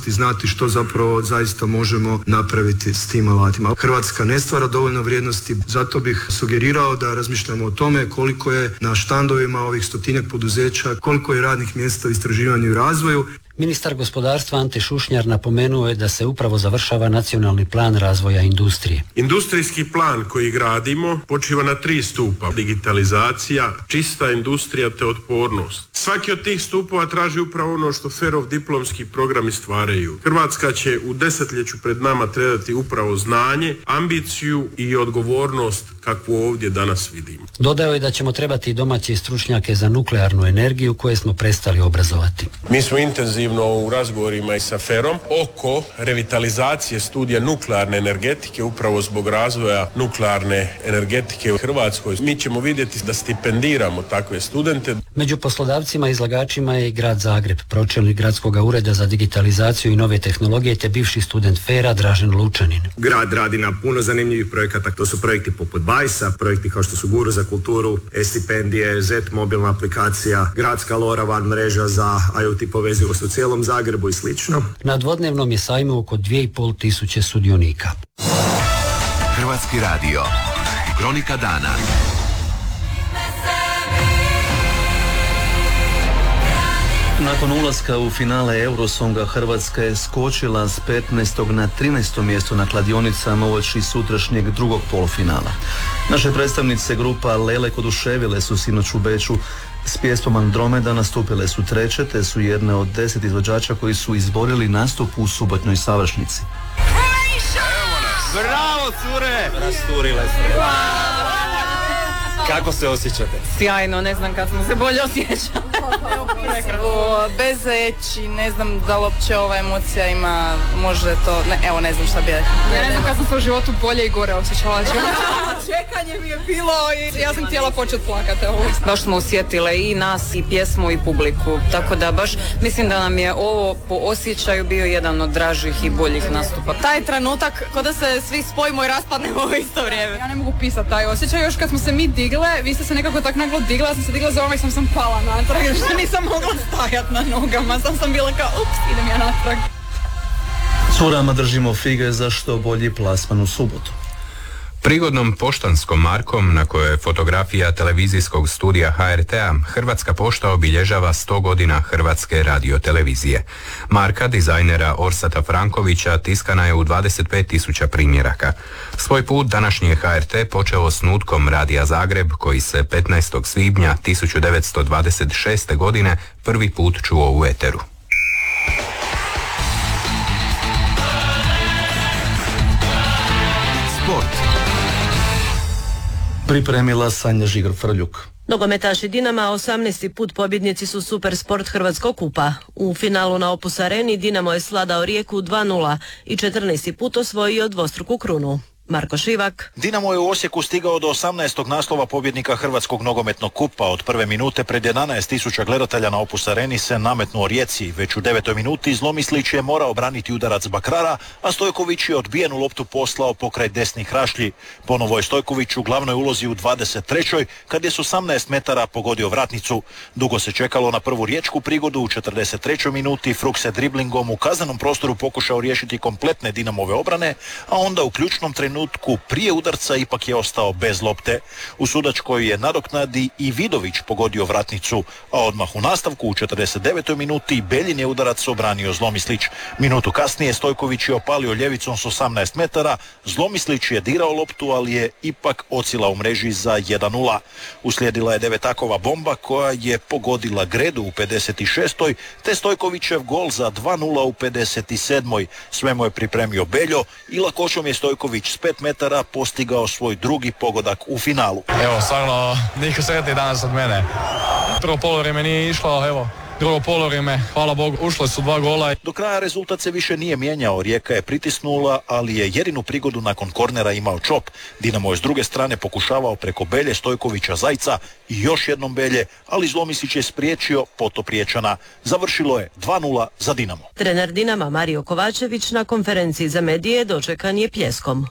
javnosti znati što zapravo zaista možemo napraviti s tim alatima. Hrvatska ne stvara dovoljno vrijednosti, zato bih sugerirao da razmišljamo o tome koliko je na štandovima ovih 100-tinjak poduzeća, koliko je radnih mjesta u istraživanju i razvoju. Ministar gospodarstva Ante Šušnjar napomenuo je da se upravo završava nacionalni plan razvoja industrije. Industrijski plan koji gradimo počiva na 3 stupa. Digitalizacija, čista industrija te otpornost. Svaki od tih stupova traži upravo ono što FER-ov diplomski programi stvaraju. Hrvatska će u desetljeću pred nama trebati upravo znanje, ambiciju i odgovornost kakvu ovdje danas vidimo. Dodao je da ćemo trebati domaće stručnjake za nuklearnu energiju koje smo prestali obrazovati. Mi smo intenzivno u razgovorima i sa FER-om oko revitalizacije studija nuklearne energetike upravo zbog razvoja nuklearne energetike u Hrvatskoj. Mi ćemo vidjeti da stipendiramo takve studente. Među poslodavcima i izlagačima je i grad Zagreb, pročelnik gradskog ureda za digitalizaciju i nove tehnologije te bivši student FER-a Dražen Lučanin. Grad radi na puno zanimljivih projekata, to su projekti poput Bajsa, projekti kao što su Guru za kulturu, e-stipendije, Z mobilna aplikacija, gradska LoRaWAN mreža za IoT povezivost u cijelom Zagrebu i slično. Na dvodnevnom je sajmu oko 2500 sudionika. Hrvatski radio. Kronika dana. Nakon ulaska u finale Eurosonga Hrvatska je skočila s 15. na 13. mjesto na kladionicama uoči sutrašnjeg drugog polufinala. Naše predstavnice grupa Lelek oduševile su sinoć u Beču s pjesmom Andromeda, nastupile su treće te su jedne od 10 izvođača koji su izborili nastup u subotnjoj Savršnici. Bravo cure! Rasturile ste. Kako se osjećate? Sjajno, ne znam kad smo se bolje osjećali. Bez reći, ne znam da li uopće ova emocija ima, može to, ne znam šta bi rekao. Ja ne znam kad sam se u životu bolje i gore osjećala. Čekanje mi je bilo i ja sam htjela početi plakati. Baš smo osjetile i nas i pjesmu i publiku, tako da baš mislim da nam je ovo po osjećaju bio jedan od dražih i boljih nastupa. Taj trenutak kod da se svi spojimo i raspadnemo u isto vrijeme. Ja ne mogu pisati taj osjećaj, još kad smo se mi digle, vi ste se nekako tak naglo digla, ja sam se digla za ovome i sam pala natrag, što nisam mogla stajati na nogama, sam bila kao ups, idem ja natrag. Curama držimo fige za što bolji plasman u subotu. Prigodnom poštanskom markom na kojoj je fotografija televizijskog studija HRT-a, Hrvatska pošta obilježava 100 godina Hrvatske radiotelevizije. Marka dizajnera Orsata Frankovića tiskana je u 25.000 primjeraka. Svoj put današnji je HRT počeo s nutkom Radija Zagreb koji se 15. svibnja 1926. godine prvi put čuo u eteru. Sport. Pripremila Sanja Žigr-Frljuk. Nogometaši Dinama 18. put pobjednici su Super Sport Hrvatskog kupa. U finalu na Opus Areni Dinamo je svladao Rijeku 2:0 i 14. put osvojio dvostruku krunu. Marko Šivak. Dinamo je u Osijeku stigao do 18. naslova pobjednika Hrvatskog nogometnog kupa. Od prve minute pred 11.000 gledatelja na Opus Areni se nametnuo Rijeci. Već u 9. minuti Zlomislić je morao braniti udarac Bakrara, a Stojković je odbijenu loptu poslao pokraj desnih rašlji. Ponovo je Stojković u glavnoj ulozi u 23. kad je s 18 metara pogodio vratnicu. Dugo se čekalo na prvu riječku prigodu. U 43. minuti Fruk se driblingom u kaznenom prostoru pokušao riješiti kompletne Dinamove obrane, a onda u ključnom trenutku prije udarca ipak je ostao bez lopte. U sudačkoj je nadoknadi i Vidović pogodio vratnicu, a odmah u nastavku u 49. minuti Beljin je udarac obranio Zlomislić. Minutu kasnije Stojković je opalio ljevicom s 18 metara, Zlomislić je dirao loptu, ali je ipak ocila u mreži za 1:0. Uslijedila je devetakova bomba koja je pogodila Gredu u 56. te Stojkovićev gol za 2:0 u 57. Sve mu je pripremio Beljo i lakoćom je Stojković s 5 metara postigao svoj drugi pogodak u finalu. Evo, stvarno, niko sretni danas od mene. Prvo polovrijeme nije išlo, evo, drugo polovrijeme, hvala Bogu, ušle su 2 gola. Do kraja rezultat se više nije mijenjao, Rijeka je pritisnula, ali je jedinu prigodu nakon kornera imao Čop. Dinamo je s druge strane pokušavao preko Belje, Stojkovića, Zajca i još jednom Belje, ali Zlomislić je spriječio potop Riječana. Završilo je 2:0 za Dinamo. Trener Dinama Mario Kovačević na konferenciji za medije dočekan je pljeskom.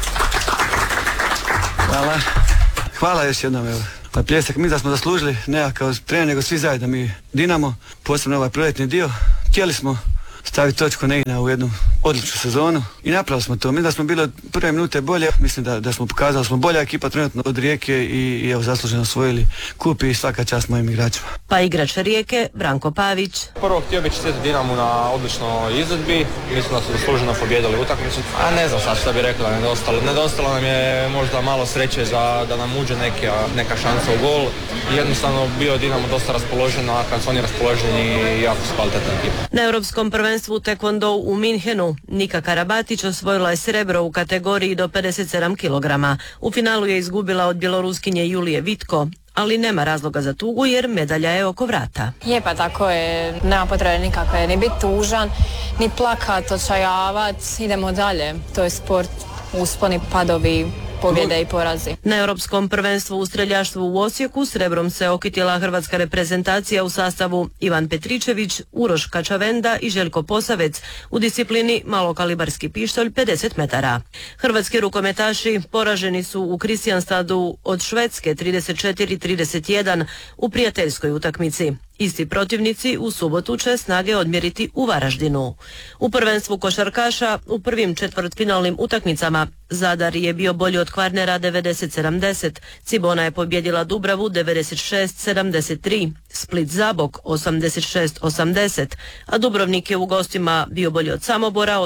Hvala još jednom, evo. Pa pljesak mi da smo zaslužili, ne kao trener, nego svi zajedno mi Dinamo, posebno ovaj proletni dio. Htjeli smo staviti točku negdje u jednu odličnu sezonu i napravili smo to. Mi da smo bili od prve minute bolje, mislim da smo pokazali da smo bolja ekipa trenutno od Rijeke i evo zasluženo osvojili kup i svaka čast mojim igračima. Pa igrač Rijeke, Branko Pavić. Prvo htio bih čestitati Dinamu na odličnoj izvedbi, mislim da su zasluženo pobijedili utakmicu. A ne znam sad što bih rekao da nedostalo nam je možda malo sreće da nam uđe neka šansa u gol. Jednostavno bio Dinamo dosta raspoložen, a kad su oni raspoloženi jako su kvalitetna ekipa. Na Europskom prvenstvu Taekwondo u Minhenu Nika Karabatić osvojila je srebro u kategoriji do 57 kg. U finalu je izgubila od bjeloruskinje Julije Vitko, ali nema razloga za tugu jer medalja je oko vrata. Je pa tako je, nema potrebe nikakve, ni biti tužan, ni plakat, očajavat, idemo dalje. To je sport, usponi, padovi, pobjede i porazi. Na Europskom prvenstvu u streljaštvu u Osijeku srebrom se okitila hrvatska reprezentacija u sastavu Ivan Petričević, Uroš Kačavenda i Željko Posavec u disciplini malokalibarski pištolj 50 metara. Hrvatski rukometaši poraženi su u Kristianstadu od Švedske 34-31 u prijateljskoj utakmici. Isti protivnici u subotu će snage odmjeriti u Varaždinu. U prvenstvu košarkaša u prvim četvrtfinalnim utakmicama Zadar je bio bolji od Kvarnera 90-70, Cibona je pobjedila Dubravu 96-73, Split Zabok 86-80, a Dubrovnik je u gostima bio bolji od Samobora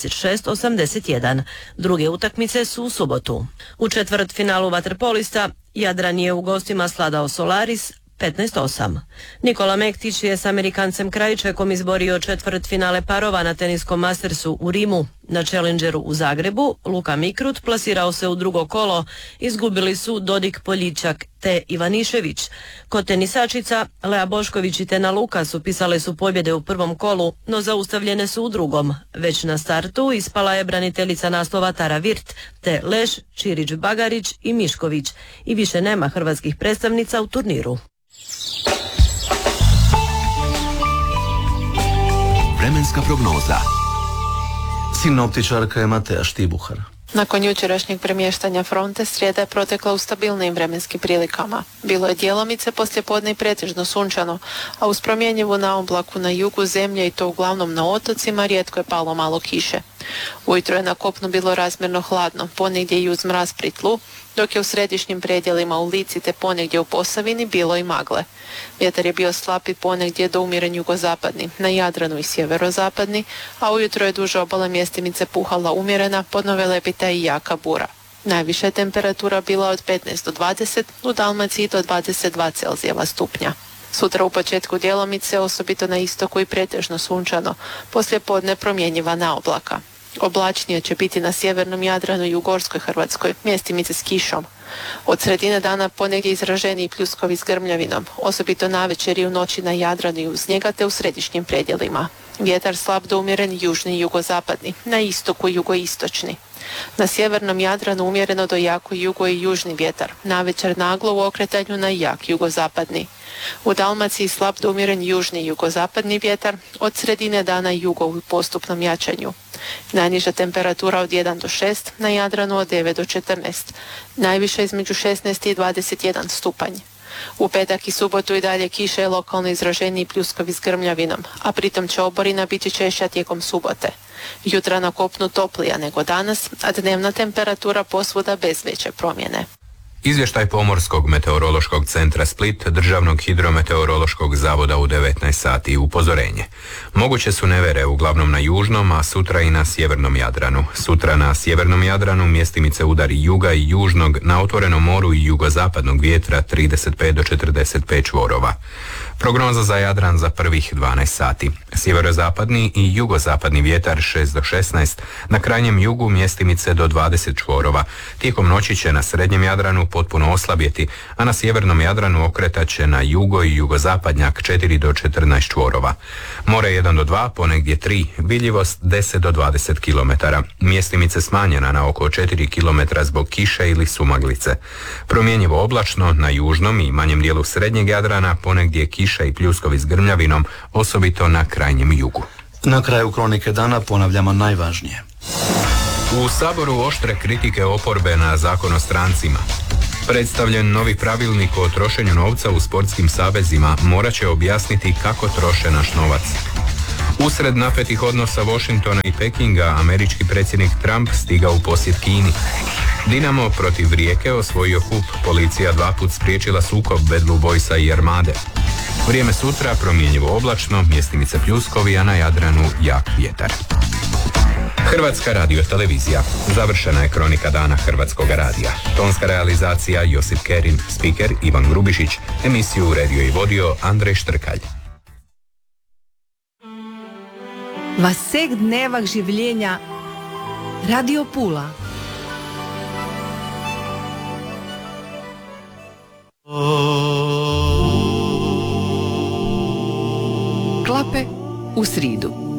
86-81. Druge utakmice su u subotu. U četvrtfinalu vaterpolista Jadran je u gostima sladao Solaris 15-8. Nikola Mektić je s Amerikancem Krajčekom izborio četvrtfinale parova na teniskom Mastersu u Rimu. Na Challengeru u Zagrebu Luka Mikrut plasirao se u drugo kolo, izgubili su Dodik Poljičak te Ivanišević. Kod tenisačica Lea Bošković i Tena Lukas upisale su pobjede u prvom kolu, no zaustavljene su u drugom. Već na startu ispala je braniteljica naslova Tara Virt, te Leš, Čirić Bagarić i Mišković. I više nema hrvatskih predstavnica u turniru. Vremenska prognoza. Sinoptičarka je Mateja Štibuhar. Nakon jučerašnjeg premještanja fronte, srijeda je protekla u stabilnim vremenskim prilikama. Bilo je djelomice poslijepodne i pretežno sunčano, a uz promjenjivu naoblaku na jugu zemlje i to uglavnom na otocima rijetko je palo malo kiše. Ujutro je na kopnu bilo razmjerno hladno, ponegdje i uz mraz pri tlu, dok je u središnjim predjelima u Lici te ponegdje u Posavini bilo i magle. Vjetar je bio slab i ponegdje do umjeren jugozapadni, na Jadranu i sjeverozapadni, a ujutro je duže obale mjestimice puhala umjerena, podnove lepita i jaka bura. Najviša je temperatura bila od 15 do 20, u Dalmaciji do 22 Celzijeva stupnja. Sutra u početku djelomice, osobito na istoku i pretežno sunčano, poslijepodne promjenjiva naoblaka. Oblačnije će biti na sjevernom Jadranu i u Gorskoj Hrvatskoj, mjestimice s kišom. Od sredine dana ponegdje izraženiji pljuskovi s grmljavinom, osobito navečer i u noći na Jadranu i uz njega te u središnjim predjelima. Vjetar slab do umjeren južni i jugozapadni, na istoku jugoistočni. Na sjevernom Jadranu umjereno do jako jugo i južni vjetar, navečer naglo u okretanju na jak jugozapadni. U Dalmaciji slab do umjeren južni i jugozapadni vjetar, od sredine dana jugo u postupnom jačanju. Najniža temperatura od 1 do 6, na Jadranu od 9 do 14, najviše između 16 i 21 stupanj. U petak i subotu i dalje kiše i lokalno izraženiji pljuskovi s grmljavinom, a pritom će oborina biti češća tijekom subote. Jutra na kopnu toplija nego danas, a dnevna temperatura posvuda bez veće promjene. Izvještaj Pomorskog meteorološkog centra Split, Državnog hidrometeorološkog zavoda u 19 sati. Upozorenje. Moguće su nevere uglavnom na južnom, a sutra i na sjevernom Jadranu. Sutra na sjevernom Jadranu mjestimice udari juga i južnog, na otvorenom moru i jugozapadnog vjetra 35 do 45 čvorova. Prognoza za Jadran za prvih 12 sati. Sjeverozapadni i jugozapadni vjetar 6 do 16, na krajnjem jugu mjestimice do 20 čvorova. Tijekom noći će na srednjem Jadranu potpuno oslabjeti, a na sjevernom Jadranu okretat će na jugo i jugozapadnjak 4 do 14 čvorova. More 1 do 2, ponegdje 3, vidljivost 10 do 20 km. Mjestimice smanjena na oko 4 km zbog kiše ili sumaglice. Promjenjivo oblačno na južnom i manjem dijelu srednjeg Jadrana, ponegdje kiša i pljuskovi s grmljavinom, osobito na krajnjem jugu. Na kraju kronike dana ponavljamo najvažnije. U Saboru oštre kritike oporbe na Zakon o strancima. Predstavljen novi pravilnik o trošenju novca u sportskim savezima morat će objasniti kako troše naš novac. Usred napetih odnosa Washingtona i Pekinga, američki predsjednik Trump stigao u posjet Kini. Dinamo protiv Rijeke osvojio kup, policija 2 put spriječila sukob Bad Blue Boysa i Armade. Vrijeme sutra promjenjivo oblačno, mjestimice pljuskovi, a na Jadranu jak vjetar. Hrvatska radiotelevizija. Završena je kronika dana Hrvatskog radija. Tonska realizacija Josip Kerin, spiker Ivan Grubišić, emisiju uredio i vodio Andrej Štrkalj. V vseh dnevah življenja Radio Pula. Klape u sridu.